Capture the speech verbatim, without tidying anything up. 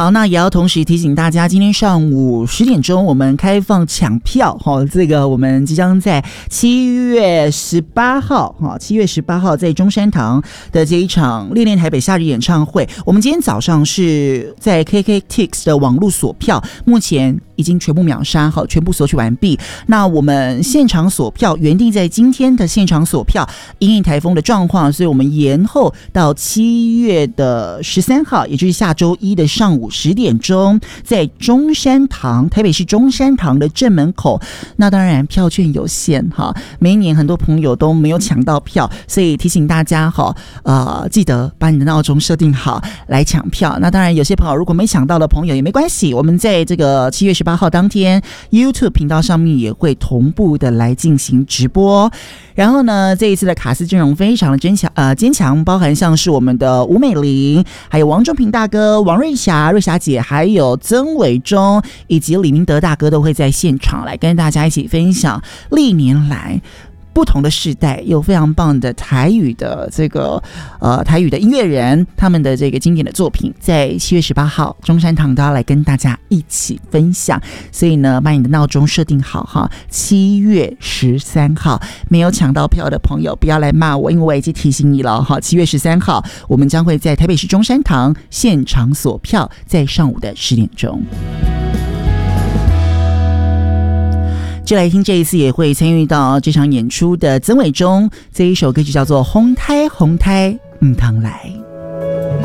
好，那也要同时提醒大家，今天上午十点钟我们开放抢票，哈，这个我们即将在七月十八号，哈，七月十八号在中山堂的这一场恋恋台北夏日演唱会，我们今天早上是在 K K T I X 的网络锁票，目前已经全部秒杀，好，全部索取完毕。那我们现场锁票原定在今天的现场锁票，因应台风的状况，所以我们延后到七月的十三号，也就是下周一的上午十点钟，在中山堂，台北市中山堂的正门口。那当然票券有限哈，每一年很多朋友都没有抢到票，所以提醒大家哈，呃，记得把你的闹钟设定好来抢票。那当然有些朋友如果没抢到的朋友也没关系，我们在这个七月十八号当天 YouTube 频道上面也会同步的来进行直播。然后呢，这一次的卡司阵容非常的坚强，呃，坚强，包含像是我们的吴美玲，还有王中平大哥、王瑞霞、瑞霞姐，还有曾伟忠以及李明德大哥都会在现场来跟大家一起分享历年来不同的世代有非常棒的台语的这个呃台语的音乐人，他们的这个经典的作品，在七月十八号中山堂都要来跟大家一起分享。所以呢，把你的闹钟设定好哈，七月十三号没有抢到票的朋友不要来骂我，因为我已经提醒你了哈。七月十三号我们将会在台北市中山堂现场锁票，在上午的十点钟。就来听这一次也会参与到这场演出的曾伟忠，这一首歌曲叫做《红胎红胎唔通来》。